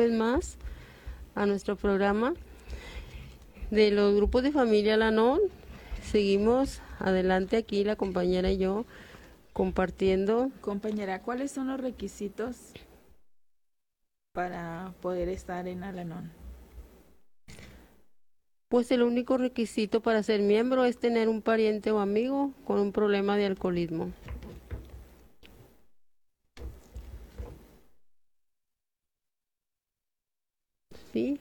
vez más a nuestro programa de los grupos de familia Al-Anon. Seguimos adelante aquí la compañera y yo compartiendo. Compañera, ¿cuáles son los requisitos para poder estar en Al-Anon? Pues el único requisito para ser miembro es tener un pariente o amigo con un problema de alcoholismo. ¿Sí?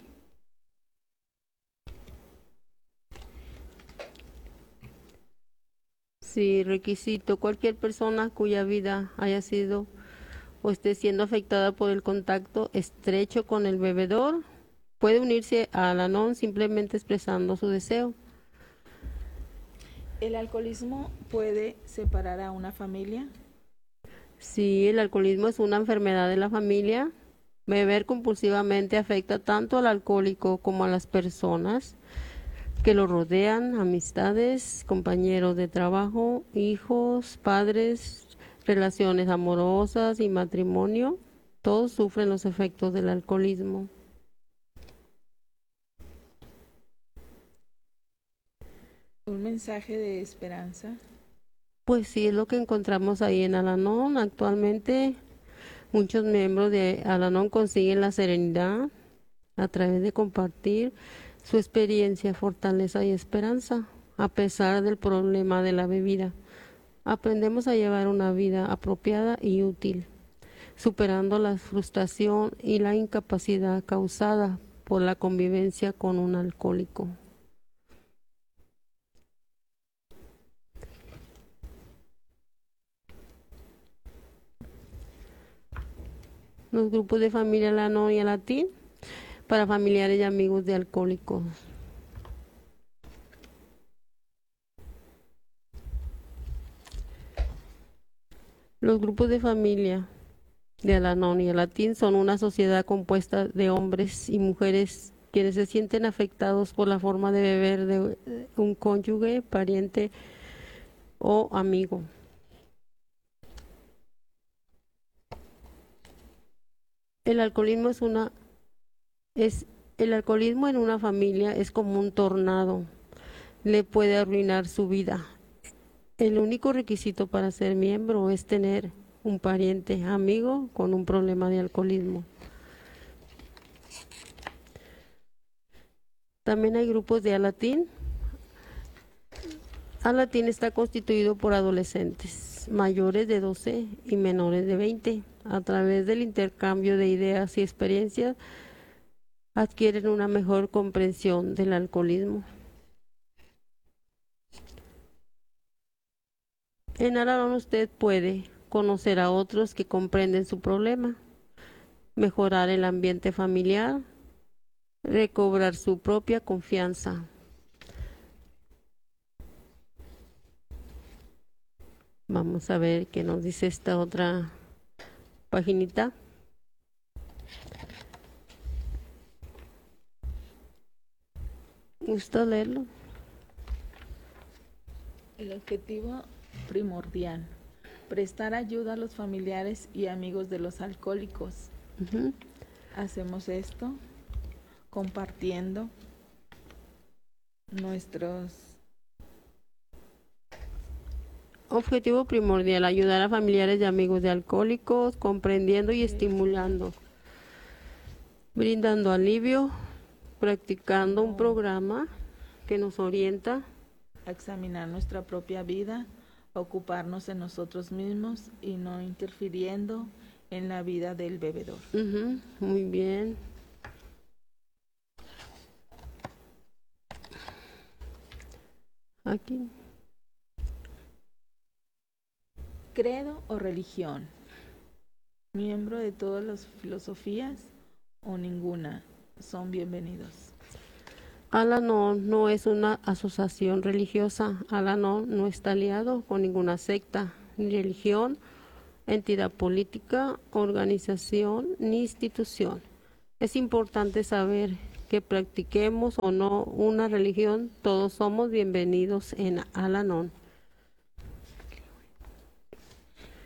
Sí, requisito. Cualquier persona cuya vida haya sido o esté siendo afectada por el contacto estrecho con el bebedor puede unirse a Al-Anon simplemente expresando su deseo. ¿El alcoholismo puede separar a una familia? Sí, el alcoholismo es una enfermedad de la familia. Beber compulsivamente afecta tanto al alcohólico como a las personas que lo rodean, amistades, compañeros de trabajo, hijos, padres, relaciones amorosas y matrimonio. Todos sufren los efectos del alcoholismo. ¿Un mensaje de esperanza? Pues sí, es lo que encontramos ahí en Al-Anon. Actualmente muchos miembros de Al-Anon consiguen la serenidad a través de compartir su experiencia, fortaleza y esperanza, a pesar del problema de la bebida. Aprendemos a llevar una vida apropiada y útil, superando la frustración y la incapacidad causada por la convivencia con un alcohólico. Los grupos de familia Al-Anon y Al-Latín para familiares y amigos de alcohólicos. Los grupos de familia de Al-Anon y Al-Latín son una sociedad compuesta de hombres y mujeres quienes se sienten afectados por la forma de beber de un cónyuge, pariente o amigo. El alcoholismo el alcoholismo en una familia es como un tornado, le puede arruinar su vida. El único requisito para ser miembro es tener un pariente, amigo con un problema de alcoholismo. También hay grupos de Al-Latín. Al-Latín está constituido por adolescentes mayores de 12 y menores de 20. A través del intercambio de ideas y experiencias adquieren una mejor comprensión del alcoholismo. En Al-Anon usted puede conocer a otros que comprenden su problema, mejorar el ambiente familiar, recobrar su propia confianza. Vamos a ver qué nos dice esta otra paginita. ¿Gusta leerlo? El objetivo primordial: prestar ayuda a los familiares y amigos de los alcohólicos. Hacemos esto compartiendo nuestros... Objetivo primordial: ayudar a familiares y amigos de alcohólicos, comprendiendo y estimulando, brindando alivio, practicando un programa que nos orienta a examinar nuestra propia vida, a ocuparnos en nosotros mismos y no interfiriendo en la vida del bebedor. Muy bien. Aquí. Credo o religión. Miembro de todas las filosofías o ninguna son bienvenidos. Al-Anon no es una asociación religiosa. Al-Anon no está aliado con ninguna secta, ni religión, entidad política, organización ni institución. Es importante saber que practiquemos o no una religión, todos somos bienvenidos en Al-Anon.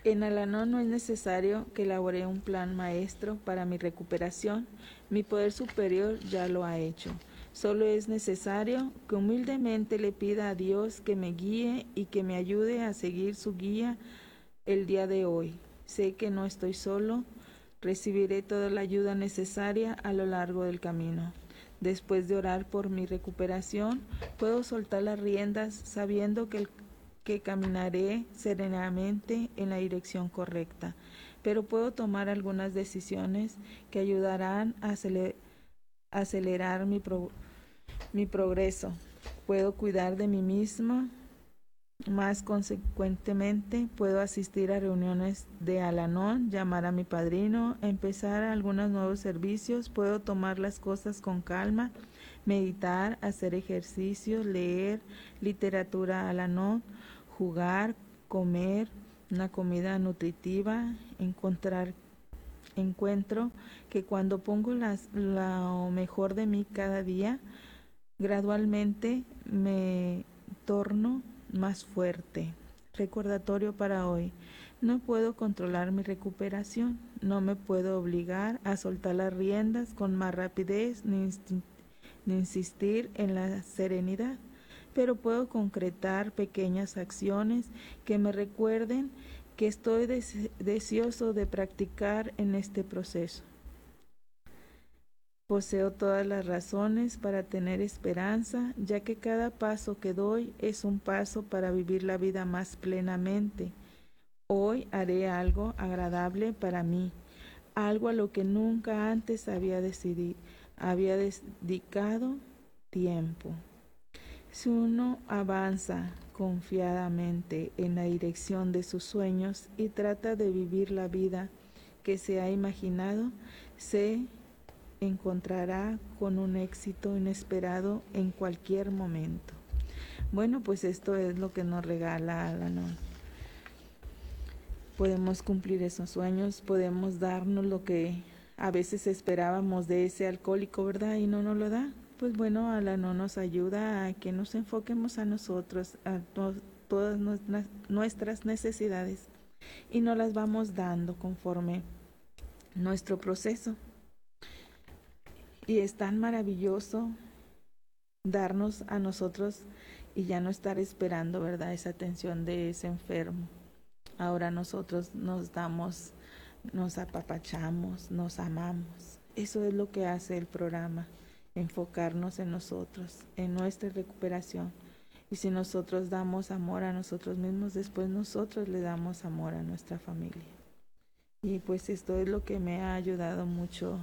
En Al-Anon no es necesario que elabore un plan maestro para mi recuperación. Mi poder superior ya lo ha hecho. Solo es necesario que humildemente le pida a Dios que me guíe y que me ayude a seguir su guía el día de hoy. Sé que no estoy solo. Recibiré toda la ayuda necesaria a lo largo del camino. Después de orar por mi recuperación, puedo soltar las riendas sabiendo que caminaré serenamente en la dirección correcta, pero puedo tomar algunas decisiones que ayudarán a acelerar mi progreso. Puedo cuidar de mí misma. Más consecuentemente, puedo asistir a reuniones de Al-Anon, llamar a mi padrino, empezar algunos nuevos servicios, puedo tomar las cosas con calma, meditar, hacer ejercicios, leer literatura Al-Anon, jugar, comer una comida nutritiva, encuentro que cuando pongo lo mejor de mí cada día, gradualmente me torno más fuerte. Recordatorio para hoy. No puedo controlar mi recuperación. No me puedo obligar a soltar las riendas con más rapidez ni insistir en la serenidad. Pero puedo concretar pequeñas acciones que me recuerden que estoy deseoso de practicar en este proceso. Poseo todas las razones para tener esperanza, ya que cada paso que doy es un paso para vivir la vida más plenamente. Hoy haré algo agradable para mí, algo a lo que nunca antes había dedicado tiempo. Si uno avanza confiadamente en la dirección de sus sueños y trata de vivir la vida que se ha imaginado, se encontrará con un éxito inesperado en cualquier momento. Bueno, pues esto es lo que nos regala Al-Anon. Podemos cumplir esos sueños, podemos darnos lo que a veces esperábamos de ese alcohólico, ¿verdad? Y no nos lo da. Pues bueno, Al-Anon nos ayuda a que nos enfoquemos a nosotros, a todas nuestras necesidades, y nos las vamos dando conforme nuestro proceso. Y es tan maravilloso darnos a nosotros y ya no estar esperando, ¿verdad?, esa atención de ese enfermo. Ahora nosotros nos damos, nos apapachamos, nos amamos. Eso es lo que hace el programa, enfocarnos en nosotros, en nuestra recuperación. Y si nosotros damos amor a nosotros mismos, después nosotros le damos amor a nuestra familia. Y pues esto es lo que me ha ayudado mucho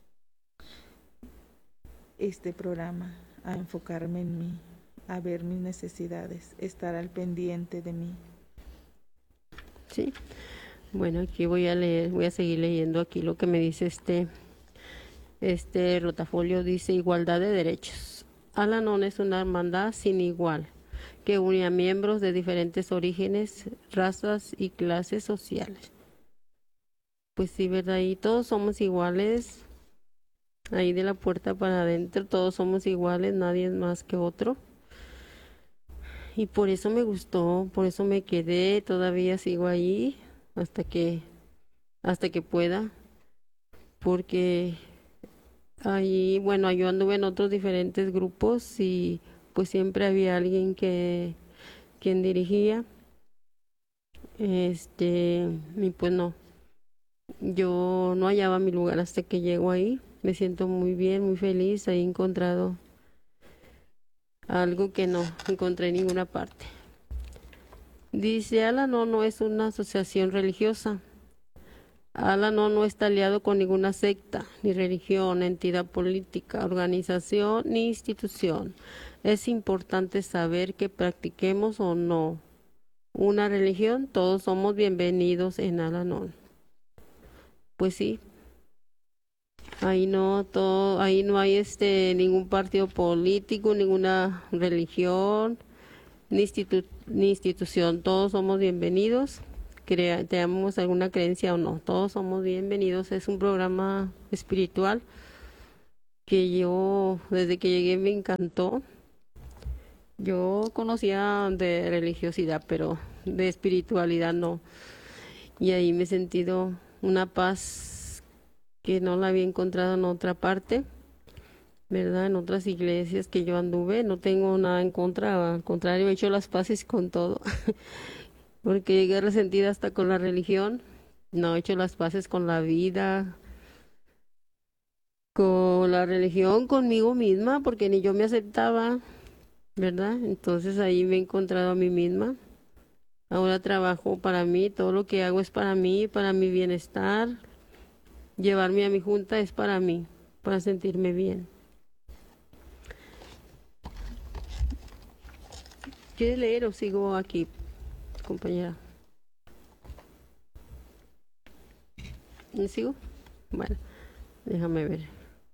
este programa, a enfocarme en mí, a ver mis necesidades, estar al pendiente de mí. Sí. Bueno, aquí voy a seguir leyendo aquí lo que me dice este rotafolio. Dice: igualdad de derechos. Al-Anon es una hermandad sin igual, que une a miembros de diferentes orígenes, razas y clases sociales. Pues sí, ¿verdad? Y todos somos iguales. Ahí de la puerta para adentro todos somos iguales, nadie es más que otro. Y por eso me gustó, por eso me quedé, todavía sigo ahí hasta que pueda, porque ahí, bueno, yo anduve en otros diferentes grupos y pues siempre había alguien quien dirigía, y pues no, yo no hallaba mi lugar hasta que llego ahí. Me siento muy bien, muy feliz. He encontrado algo que no encontré en ninguna parte. Dice: Al-Anon no es una asociación religiosa. Al-Anon no está aliado con ninguna secta, ni religión, entidad política, organización, ni institución. Es importante saber que practiquemos o no una religión, todos somos bienvenidos en Al-Anon. Pues sí. Ahí no hay ningún partido político, ninguna religión, ni institución. Todos somos bienvenidos, tengamos alguna creencia o no, todos somos bienvenidos. Es un programa espiritual que yo desde que llegué me encantó. Yo conocía de religiosidad, pero de espiritualidad no. y ahí me he sentido una paz que no la había encontrado en otra parte, ¿verdad? En otras iglesias que yo anduve, no tengo nada en contra, al contrario, he hecho las paces con todo, porque llegué resentida hasta con la religión, no he hecho las paces con la vida, con la religión, conmigo misma, porque ni yo me aceptaba, ¿verdad? Entonces ahí me he encontrado a mí misma. Ahora trabajo para mí, todo lo que hago es para mí, para mi bienestar. Llevarme a mi junta es para mí, para sentirme bien. ¿Quieres leer o sigo aquí, compañera? ¿Me sigo? Bueno, déjame ver.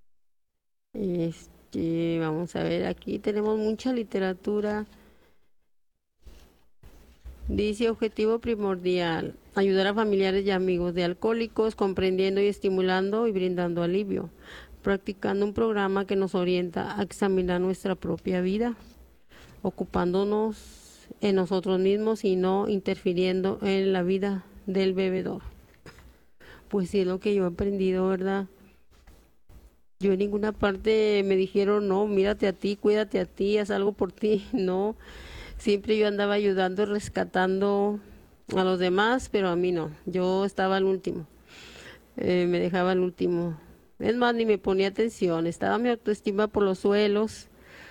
Vamos a ver, aquí tenemos mucha literatura. Dice objetivo primordial, ayudar a familiares y amigos de alcohólicos, comprendiendo y estimulando y brindando alivio, practicando un programa que nos orienta a examinar nuestra propia vida, ocupándonos en nosotros mismos y no interfiriendo en la vida del bebedor. Pues sí, es lo que yo he aprendido, ¿verdad? Yo en ninguna parte me dijeron, no, mírate a ti, cuídate a ti, haz algo por ti, no. Siempre yo andaba ayudando, rescatando a los demás, pero a mí no. Yo estaba al último, me dejaba al último. Es más, ni me ponía atención, estaba mi autoestima por los suelos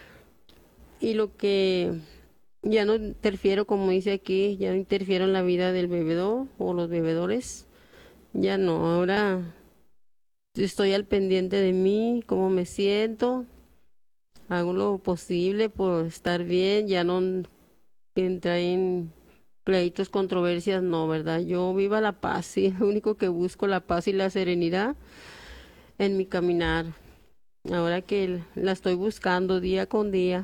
y lo que ya no interfiero, como dice aquí, ya no interfiero en la vida del bebedor o los bebedores, ya no, ahora estoy al pendiente de mí, cómo me siento, hago lo posible por estar bien, ya no entra en pleitos, controversias, no, ¿verdad? Yo viva la paz, sí, lo único que busco la paz y la serenidad en mi caminar. Ahora que la estoy buscando día con día.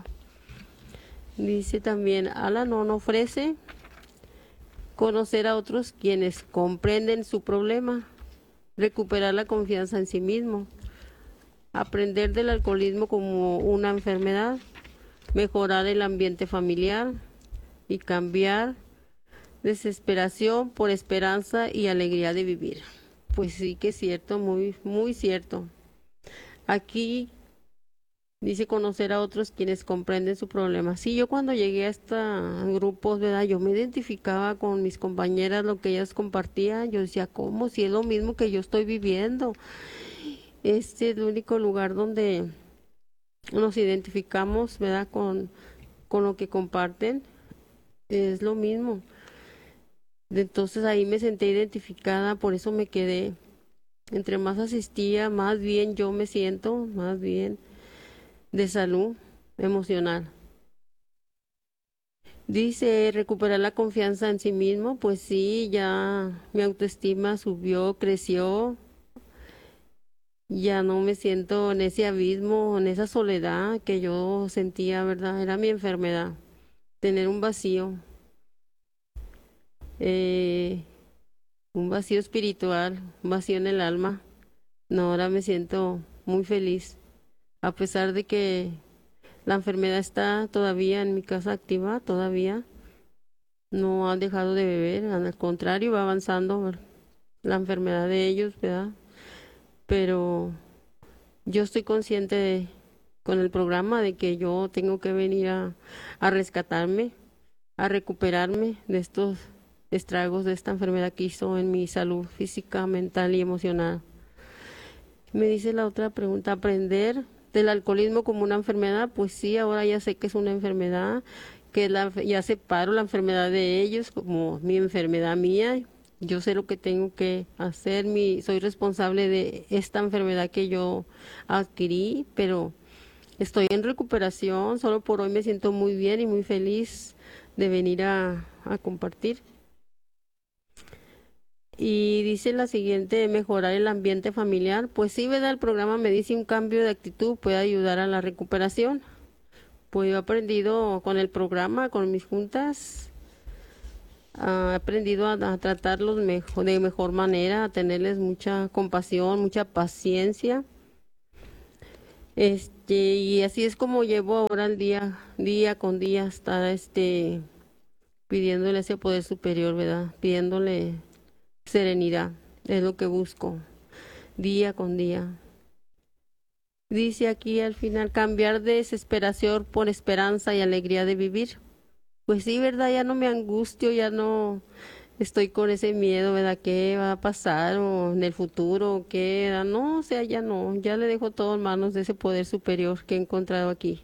Dice también, Al-Anon ofrece conocer a otros quienes comprenden su problema, recuperar la confianza en sí mismo, aprender del alcoholismo como una enfermedad, mejorar el ambiente familiar y cambiar desesperación por esperanza y alegría de vivir. Pues sí que es cierto, muy, muy cierto. Aquí dice conocer a otros quienes comprenden su problema. Sí, yo cuando llegué a estos grupos, ¿verdad? Yo me identificaba con mis compañeras, lo que ellas compartían. Yo decía, ¿cómo? Si es lo mismo que yo estoy viviendo. Este es el único lugar donde nos identificamos, ¿verdad? Con lo que comparten. Es lo mismo. Entonces ahí me senté identificada, por eso me quedé. Entre más asistía, más bien yo me siento, más bien de salud emocional. Dice recuperar la confianza en sí mismo, pues sí, ya mi autoestima subió, creció, ya no me siento en ese abismo, en esa soledad que yo sentía, ¿verdad? Era mi enfermedad, tener eh, un vacío espiritual, un vacío en el alma. No, ahora me siento muy feliz, a pesar de que la enfermedad está todavía en mi casa activa, todavía no han dejado de beber, al contrario, va avanzando la enfermedad de ellos, ¿verdad? Pero yo estoy consciente con el programa de que yo tengo que venir a rescatarme, a recuperarme de estos estragos de esta enfermedad que hizo en mi salud física, mental y emocional. Me dice la otra pregunta, aprender del alcoholismo como una enfermedad, pues sí, ahora ya sé que es una enfermedad, ya separo la enfermedad de ellos como mi enfermedad mía. Yo sé lo que tengo que hacer, soy responsable de esta enfermedad que yo adquirí, pero estoy en recuperación, solo por hoy me siento muy bien y muy feliz de venir a compartir. Y dice la siguiente, mejorar el ambiente familiar. Pues sí, ¿verdad? El programa me dice un cambio de actitud puede ayudar a la recuperación. Pues yo he aprendido con el programa, con mis juntas, he aprendido a tratarlos de mejor manera, a tenerles mucha compasión, mucha paciencia. Y así es como llevo ahora el día con día, estar pidiéndole ese poder superior, ¿verdad? Pidiéndole serenidad, es lo que busco día con día. Dice aquí al final, cambiar de desesperación por esperanza y alegría de vivir. Pues sí, ¿verdad? Ya no me angustio, ya no estoy con ese miedo, ¿verdad? ¿Qué va a pasar o en el futuro o qué? ¿Verdad? No, o sea, ya no, ya le dejo todo en manos de ese poder superior que he encontrado aquí.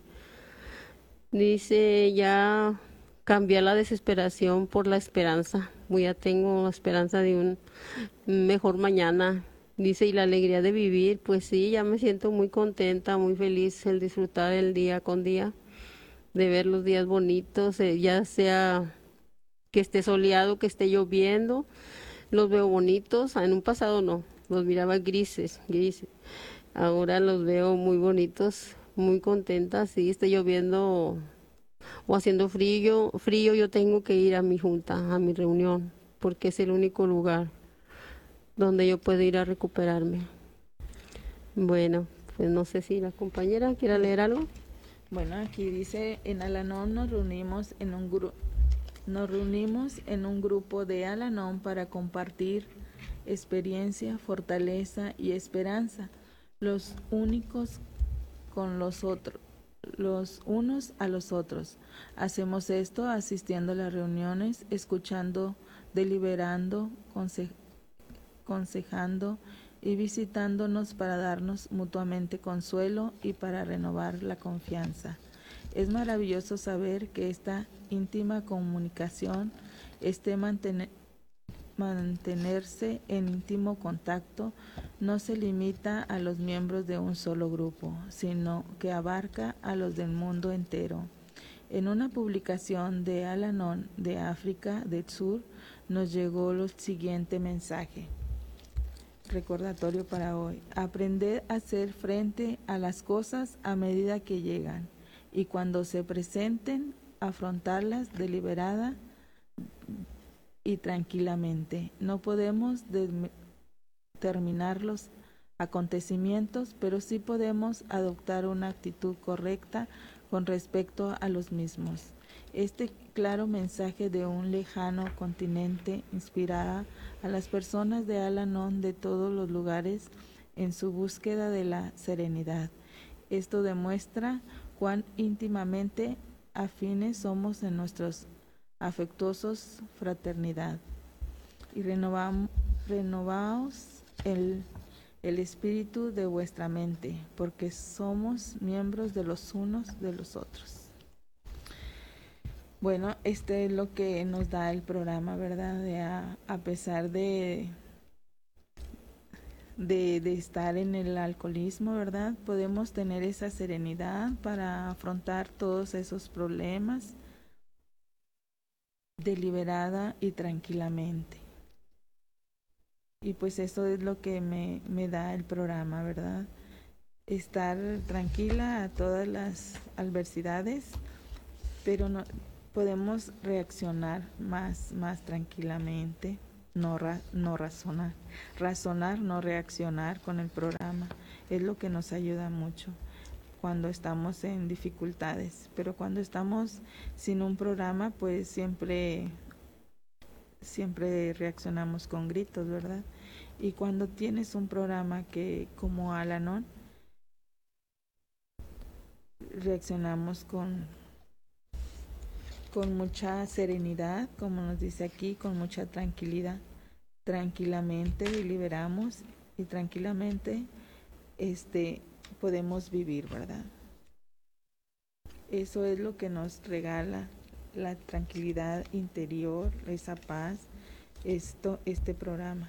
Dice ya cambiar la desesperación por la esperanza. Ya tengo esperanza de un mejor mañana. Dice, y la alegría de vivir, pues sí, ya me siento muy contenta, muy feliz el disfrutar el día con día, de ver los días bonitos, ya sea que esté soleado, que esté lloviendo, los veo bonitos. En un pasado no, los miraba grises. Ahora los veo muy bonitos, muy contentas. Sí, esté lloviendo o haciendo frío, yo tengo que ir a mi junta, a mi reunión, porque es el único lugar donde yo puedo ir a recuperarme. Bueno, pues no sé si la compañera quiera leer algo. Bueno, aquí dice, en Al-Anon nos reunimos en un grupo de Al-Anon para compartir experiencia, fortaleza y esperanza, los únicos con los otros, los unos a los otros. Hacemos esto asistiendo a las reuniones, escuchando, deliberando, aconsejando y visitándonos para darnos mutuamente consuelo y para renovar la confianza. Es maravilloso saber que esta íntima comunicación, mantenerse en íntimo contacto, no se limita a los miembros de un solo grupo, sino que abarca a los del mundo entero. En una publicación de Al-Anon de África del Sur nos llegó el siguiente mensaje. Recordatorio para hoy. Aprender a hacer frente a las cosas a medida que llegan y cuando se presenten, afrontarlas deliberada y tranquilamente. No podemos determinar los acontecimientos, pero sí podemos adoptar una actitud correcta con respecto a los mismos. Este claro mensaje de un lejano continente inspirará a las personas de Al-Anon de todos los lugares en su búsqueda de la serenidad. Esto demuestra cuán íntimamente afines somos en nuestros afectuosos fraternidad. Y renovaos el espíritu de vuestra mente, porque somos miembros de los unos de los otros. Bueno, este es lo que nos da el programa, ¿verdad? A pesar de estar en el alcoholismo, ¿verdad? Podemos tener esa serenidad para afrontar todos esos problemas deliberada y tranquilamente. Y pues eso es lo que me da el programa, ¿verdad? Estar tranquila a todas las adversidades, pero no podemos reaccionar más tranquilamente, no razonar, no reaccionar con el programa. Es lo que nos ayuda mucho cuando estamos en dificultades, pero cuando estamos sin un programa, pues siempre reaccionamos con gritos, ¿verdad? Y cuando tienes un programa que como Al-Anon, reaccionamos con mucha serenidad, como nos dice aquí, con mucha tranquilidad. Tranquilamente liberamos y tranquilamente podemos vivir, ¿verdad? Eso es lo que nos regala la tranquilidad interior, esa paz, este programa.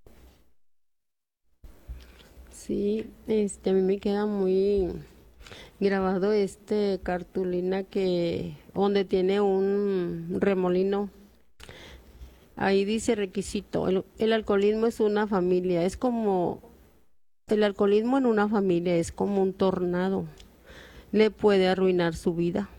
Sí, a mí me queda muy grabado cartulina donde tiene un remolino. Ahí dice requisito, el alcoholismo es una familia, el alcoholismo en una familia es como un tornado, le puede arruinar su vida.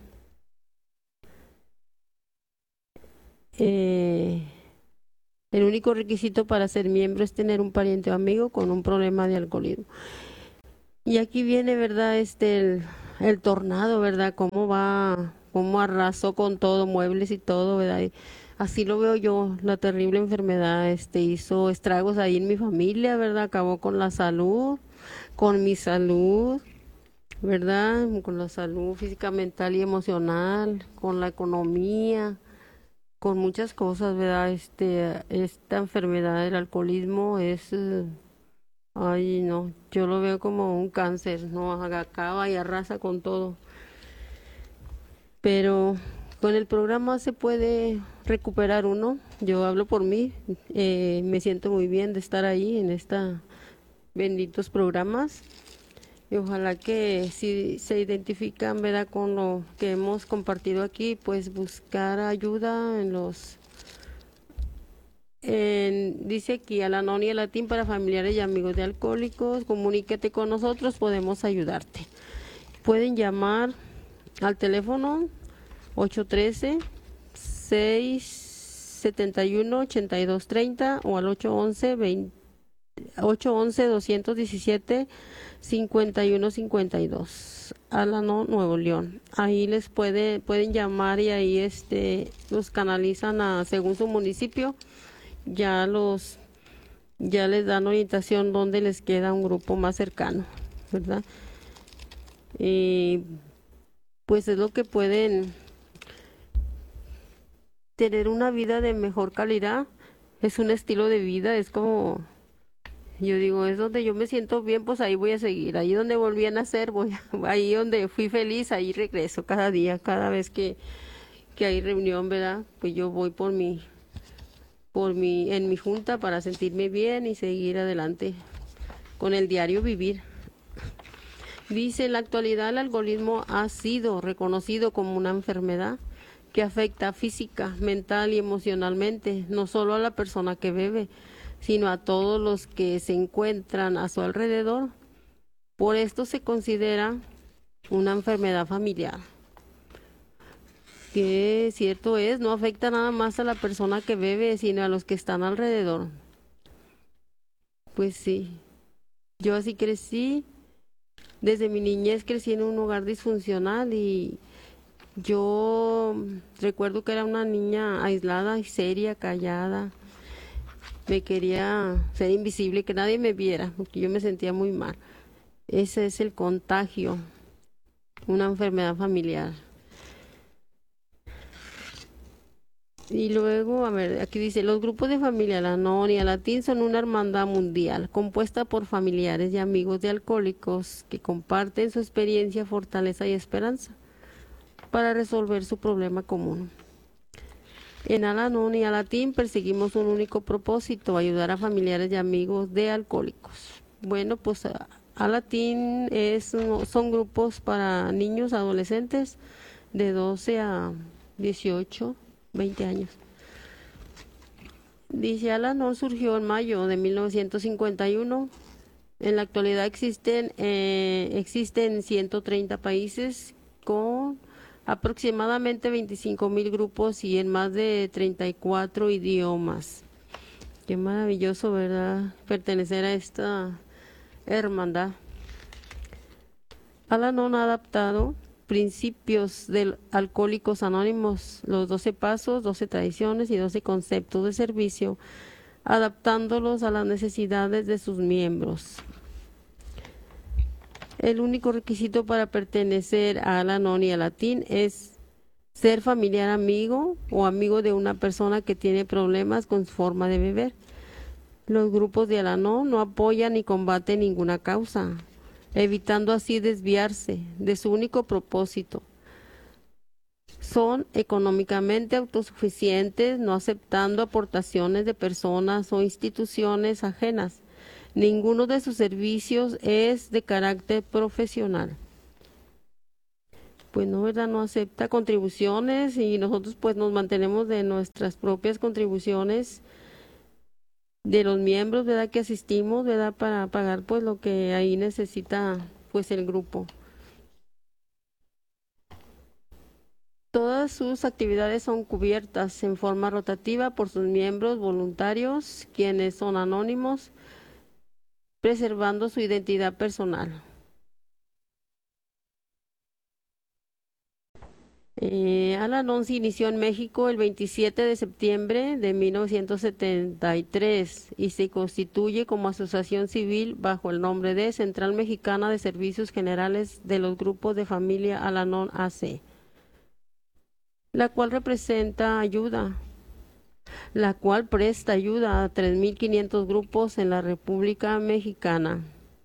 El único requisito para ser miembro es tener un pariente o amigo con un problema de alcoholismo. Y aquí viene, ¿verdad? El tornado, ¿verdad? Cómo arrasó con todo, muebles y todo, ¿verdad? así lo veo yo, la terrible enfermedad, hizo estragos ahí en mi familia, ¿verdad? Acabó con la salud, con mi salud, ¿verdad? Con la salud física, mental y emocional, con la economía, con muchas cosas, ¿verdad? Esta enfermedad del alcoholismo es, ay, no, yo lo veo como un cáncer, ¿no? Acaba y arrasa con todo. Pero con el programa se puede recuperar uno. Yo hablo por mí, me siento muy bien de estar ahí en estos benditos programas. Y ojalá que si se identifican, ¿verdad?, con lo que hemos compartido aquí, pues buscar ayuda en dice aquí, Al-Anon y Al-Atin para familiares y amigos de alcohólicos, comuníquete con nosotros, podemos ayudarte. Pueden llamar al teléfono 813-671-8230 o al 811-217-5152, Al-Anon, Nuevo León. Ahí pueden llamar y ahí los canalizan según su municipio. Ya les dan orientación donde les queda un grupo más cercano, ¿verdad? Y pues es lo que pueden tener una vida de mejor calidad, es un estilo de vida, es como, yo digo, es donde yo me siento bien, pues ahí voy a seguir, ahí donde volví a nacer, ahí donde fui feliz, ahí regreso cada día, cada vez que hay reunión, ¿verdad? Pues yo voy en mi junta para sentirme bien y seguir adelante con el diario vivir. Dice, en la actualidad el alcoholismo ha sido reconocido como una enfermedad que afecta física, mental y emocionalmente, no solo a la persona que bebe, sino a todos los que se encuentran a su alrededor. Por esto se considera una enfermedad familiar. Que cierto es, no afecta nada más a la persona que bebe, sino a los que están alrededor. Pues sí, yo así crecí, desde mi niñez crecí en un hogar disfuncional y yo recuerdo que era una niña aislada y seria, callada. Me quería ser invisible, que nadie me viera, porque yo me sentía muy mal. Ese es el contagio, una enfermedad familiar. Y luego, a ver, aquí dice, los grupos de familia Al-Anon y Al-Atin son una hermandad mundial compuesta por familiares y amigos de alcohólicos que comparten su experiencia, fortaleza y esperanza para resolver su problema común. En Al-Anon y Al-Atin perseguimos un único propósito, ayudar a familiares y amigos de alcohólicos. Bueno, pues Al-Atin son grupos para niños, adolescentes de 12 a 18, 20 años. Dice, Al-Anon surgió en mayo de 1951. En la actualidad existen 130 países con aproximadamente 25,000 grupos y en más de 34 idiomas. Qué maravilloso, ¿verdad?, pertenecer a esta hermandad. Al-Anon ha adaptado principios de Alcohólicos Anónimos, los 12 pasos, 12 tradiciones y 12 conceptos de servicio, adaptándolos a las necesidades de sus miembros. El único requisito para pertenecer a Al-Anon y Al-Atin es ser familiar, amigo o amigo de una persona que tiene problemas con su forma de beber. Los grupos de Al-Anon no apoyan ni combaten ninguna causa, evitando así desviarse de su único propósito. Son económicamente autosuficientes, no aceptando aportaciones de personas o instituciones ajenas. Ninguno de sus servicios es de carácter profesional. Pues no, ¿verdad? No acepta contribuciones y nosotros pues nos mantenemos de nuestras propias contribuciones de los miembros, ¿verdad?, que asistimos, ¿verdad?, para pagar pues lo que ahí necesita pues el grupo. Todas sus actividades son cubiertas en forma rotativa por sus miembros voluntarios, quienes son anónimos, preservando su identidad personal. Al-Anon se inició en México el 27 de septiembre de 1973 y se constituye como asociación civil bajo el nombre de Central Mexicana de Servicios Generales de los Grupos de Familia Al-Anon AC, la cual presta ayuda a 3.500 grupos en la República Mexicana.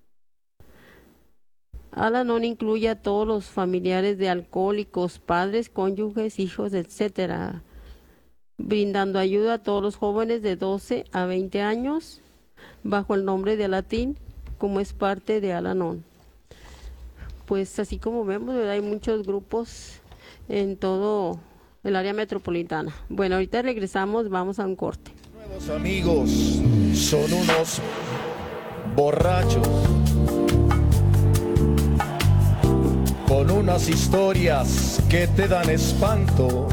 Al-Anon incluye a todos los familiares de alcohólicos, padres, cónyuges, hijos, etcétera, brindando ayuda a todos los jóvenes de 12 a 20 años bajo el nombre de Alatín, como es parte de Al-Anon. Pues así como vemos, ¿verdad? Hay muchos grupos en todo el área metropolitana. Bueno, ahorita regresamos, vamos a un corte. Nuevos amigos son unos borrachos con unas historias que te dan espanto.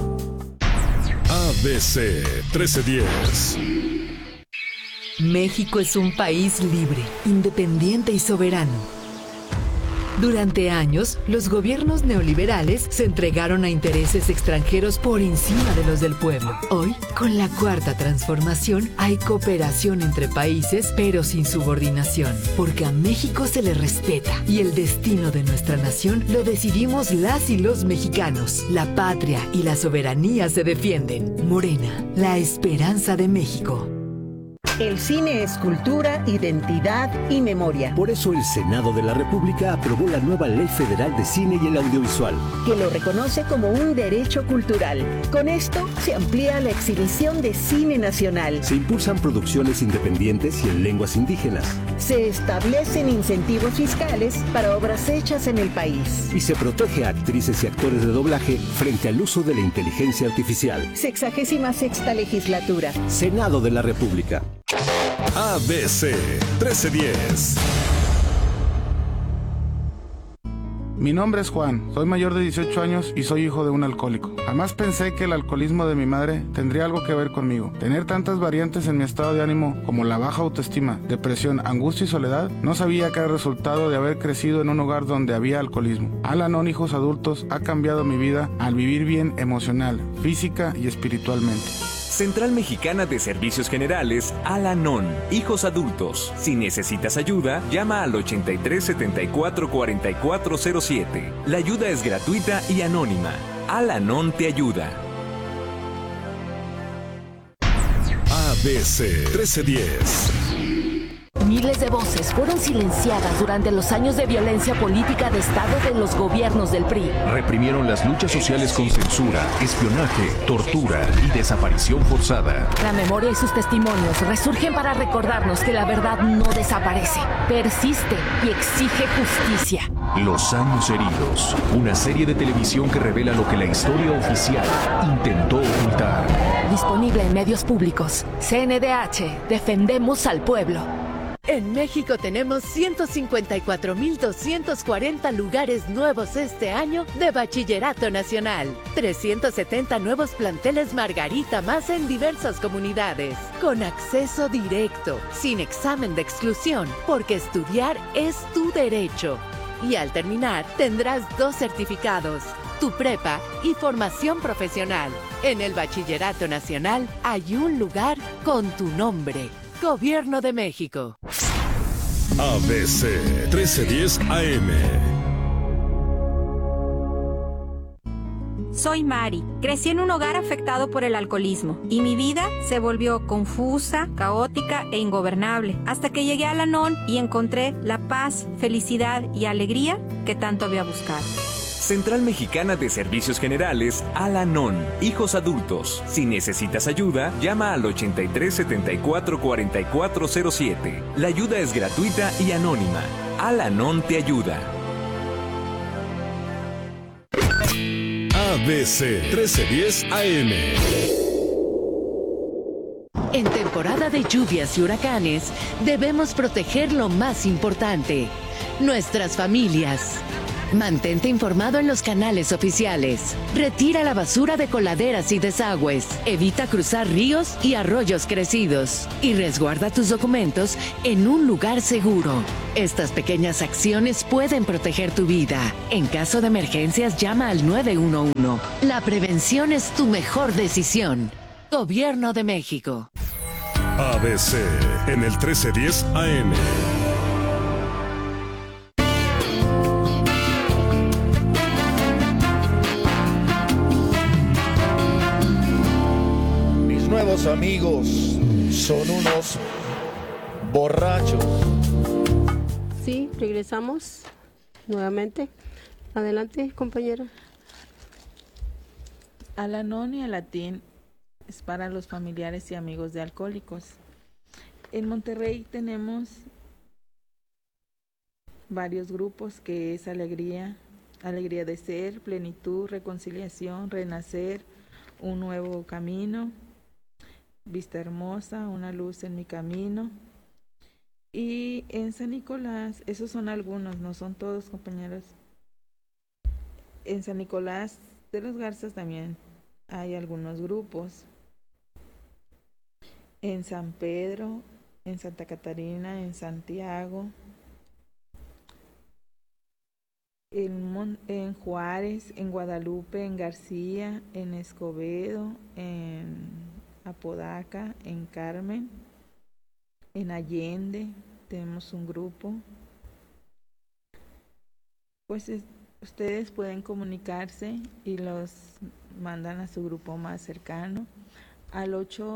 ABC 1310. México es un país libre, independiente y soberano. Durante años, los gobiernos neoliberales se entregaron a intereses extranjeros por encima de los del pueblo. Hoy, con la Cuarta Transformación, hay cooperación entre países, pero sin subordinación, porque a México se le respeta y el destino de nuestra nación lo decidimos las y los mexicanos. La patria y la soberanía se defienden. Morena, la esperanza de México. El cine es cultura, identidad y memoria. Por eso el Senado de la República aprobó la nueva Ley Federal de Cine y el Audiovisual, que lo reconoce como un derecho cultural. Con esto se amplía la exhibición de cine nacional. se impulsan producciones independientes y en lenguas indígenas, Se establecen incentivos fiscales para obras hechas en el país. y se protege a actrices y actores de doblaje frente al uso de la inteligencia artificial. 66ª legislatura. Senado de la República. ABC 1310. Mi nombre es Juan, soy mayor de 18 años y soy hijo de un alcohólico. Jamás pensé que el alcoholismo de mi madre tendría algo que ver conmigo. Tener tantas variantes en mi estado de ánimo como la baja autoestima, depresión, angustia y soledad, no sabía que era resultado de haber crecido en un hogar donde había alcoholismo. Al-Anon Hijos Adultos ha cambiado mi vida al vivir bien emocional, física y espiritualmente. Central Mexicana de Servicios Generales, Al-Anon, Hijos Adultos. Si necesitas ayuda, llama al 83 74 4407. La ayuda es gratuita y anónima. Al-Anon te ayuda. ABC 1310. Miles de voces fueron silenciadas durante los años de violencia política de Estado de los gobiernos del PRI. Reprimieron las luchas sociales con censura, espionaje, tortura y desaparición forzada. La memoria y sus testimonios resurgen para recordarnos que la verdad no desaparece, persiste y exige justicia. Los años heridos, una serie de televisión que revela lo que la historia oficial intentó ocultar. Disponible en medios públicos. CNDH, defendemos al pueblo. En México tenemos 154.240 lugares nuevos este año de Bachillerato Nacional. 370 nuevos planteles Margarita más en diversas comunidades. Con acceso directo, sin examen de exclusión, porque estudiar es tu derecho. Y al terminar, tendrás 2 certificados, tu prepa y formación profesional. En el Bachillerato Nacional hay un lugar con tu nombre. Gobierno de México. ABC 1310 AM. Soy Mari. Crecí en un hogar afectado por el alcoholismo y mi vida se volvió confusa, caótica e ingobernable hasta que llegué a Al-Anon y encontré la paz, felicidad y alegría que tanto había buscado. Central Mexicana de Servicios Generales, Al-Anon, Hijos Adultos. Si necesitas ayuda, llama al 83 74 4407. La ayuda es gratuita y anónima. Al-Anon te ayuda. ABC 1310 AM. En temporada de lluvias y huracanes, debemos proteger lo más importante, nuestras familias. Mantente informado en los canales oficiales. Retira la basura de coladeras y desagües. Evita cruzar ríos y arroyos crecidos. Y resguarda tus documentos en un lugar seguro. Estas pequeñas acciones pueden proteger tu vida. En caso de emergencias, llama al 911. La prevención es tu mejor decisión. Gobierno de México. ABC en el 1310 AM. Mis nuevos amigos son unos borrachos. Sí, regresamos nuevamente. Adelante, compañera. Al-Anon y Al-Latín es para los familiares y amigos de alcohólicos. En Monterrey tenemos varios grupos que es alegría de ser, plenitud, reconciliación, renacer, un nuevo camino, vista hermosa, una luz en mi camino. Y en San Nicolás, esos son algunos, no son todos, compañeros. En San Nicolás de los Garzas también hay algunos grupos. En San Pedro, en Santa Catarina, en Santiago, en Juárez, en Guadalupe, en García, en Escobedo, en Apodaca, en Carmen, en Allende tenemos un grupo. Pues ustedes pueden comunicarse y los mandan a su grupo más cercano al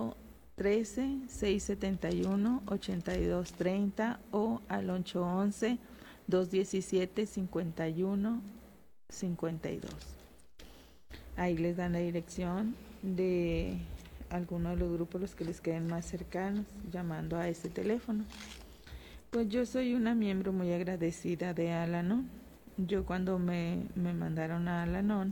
813-671-8230 o al 811-217-5152. Ahí les dan la dirección de alguno de los grupos, los que les queden más cercanos, llamando a ese teléfono. Pues yo soy una miembro muy agradecida de Al-Anon. Yo cuando me mandaron a Al-Anon,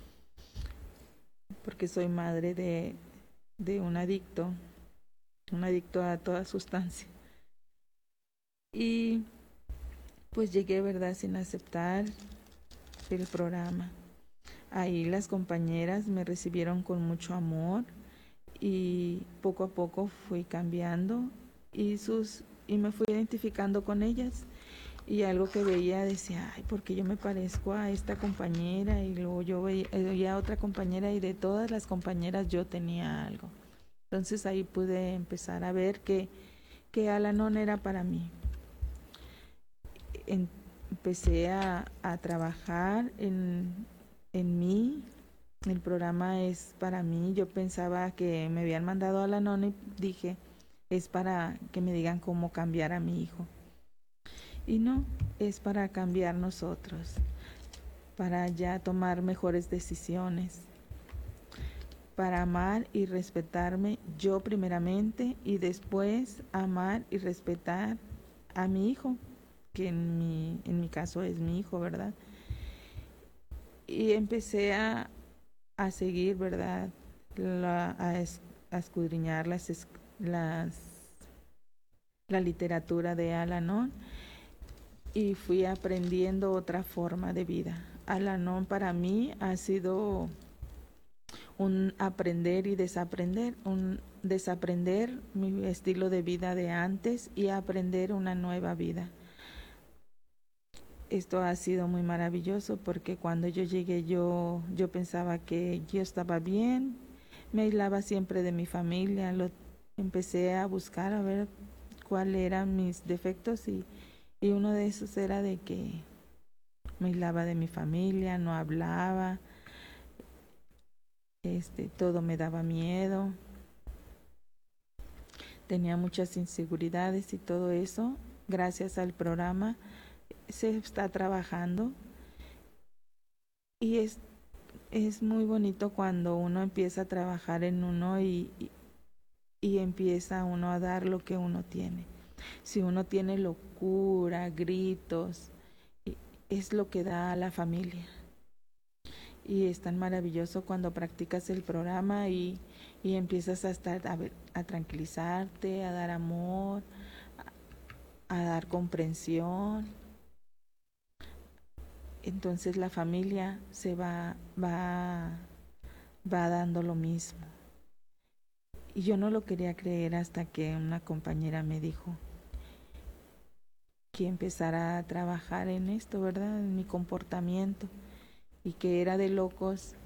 porque soy madre de un adicto a toda sustancia, y pues llegué, ¿verdad?, sin aceptar el programa. Ahí las compañeras me recibieron con mucho amor y poco a poco fui cambiando y me fui identificando con ellas. Y algo que veía decía, ay, porque yo me parezco a esta compañera, y luego yo veía a otra compañera, y de todas las compañeras yo tenía algo. Entonces ahí pude empezar a ver que Al-Anon era para mí. Empecé a trabajar en mí. El programa es para mí. Yo pensaba que me habían mandado a Al-Anon y dije, es para que me digan cómo cambiar a mi hijo. Y no, es para cambiar nosotros, para ya tomar mejores decisiones, para amar y respetarme yo primeramente, y después amar y respetar a mi hijo, que en mi caso es mi hijo, ¿verdad? Y empecé a seguir, ¿verdad?, a escudriñar la literatura de Al-Anon, y fui aprendiendo otra forma de vida. Al-Anon para mí ha sido un aprender y desaprender, un desaprender mi estilo de vida de antes y aprender una nueva vida. Esto ha sido muy maravilloso, porque cuando yo llegué yo pensaba que yo estaba bien, me aislaba siempre de mi familia, empecé a buscar a ver cuáles eran mis defectos, y uno de esos era de que me aislaba de mi familia, no hablaba, todo me daba miedo, tenía muchas inseguridades, y todo eso, gracias al programa, se está trabajando. Y es muy bonito cuando uno empieza a trabajar en uno y empieza uno a dar lo que uno tiene. Si uno tiene locura, gritos, es lo que da a la familia. Y es tan maravilloso cuando practicas el programa y empiezas a tranquilizarte, a dar amor, a dar comprensión. entonces la familia se va dando lo mismo. Y yo no lo quería creer hasta que una compañera me dijo que empezara a trabajar en esto, ¿verdad? En mi comportamiento, y que era de locos